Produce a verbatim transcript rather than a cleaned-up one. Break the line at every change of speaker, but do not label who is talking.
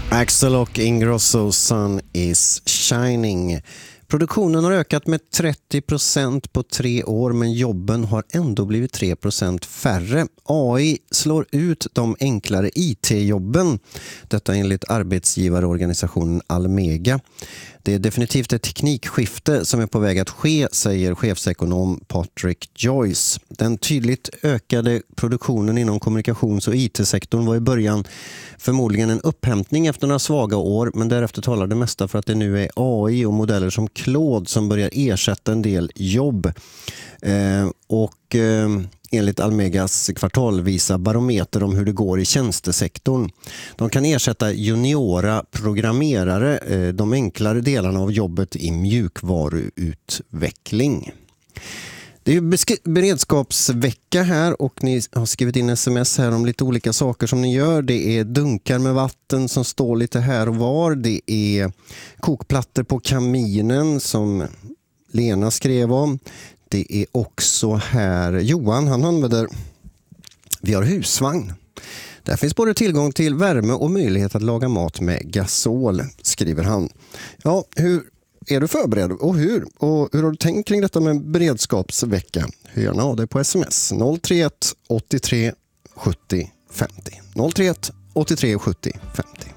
Axel och Ingrosso, Sun is shining. Produktionen har ökat med trettio procent på tre år, men jobben har ändå blivit tre procent färre. A I slår ut de enklare I T-jobben. Detta enligt arbetsgivarorganisationen Almega. Det är definitivt ett teknikskifte som är på väg att ske, säger chefsekonom Patrick Joyce. Den tydligt ökade produktionen inom kommunikations- och I T-sektorn var i början förmodligen en upphämtning efter några svaga år, men därefter talar det mesta för att det nu är A I och modeller som Claude som börjar ersätta en del jobb. Eh, och eh, enligt Almegas kvartalvisa barometer om hur det går i tjänstesektorn. De kan ersätta juniora programmerare, eh, de enklare delarna av jobbet i mjukvaruutveckling. Det är besk- beredskapsvecka här och ni har skrivit in sms här om lite olika saker som ni gör. Det är dunkar med vatten som står lite här och var. Det är kokplattor på kaminen som Lena skrev om. Det är också här Johan, han använder, vi har husvagn. Där finns både tillgång till värme och möjlighet att laga mat med gasol, skriver han. Ja, hur är du förberedd och hur? Och hur har du tänkt kring detta med beredskapsvecka? Hör gärna av dig på sms noll tre ett åttiotre sjuttio femtio. noll tre ett åttiotre sjuttio femtio.